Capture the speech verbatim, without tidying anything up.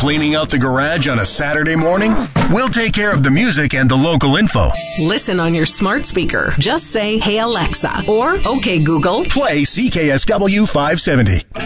Cleaning out the garage on a Saturday morning? We'll take care of the music and the local info. Listen on your smart speaker. Just say, "Hey Alexa," or "Okay Google, play C K S W five seventy."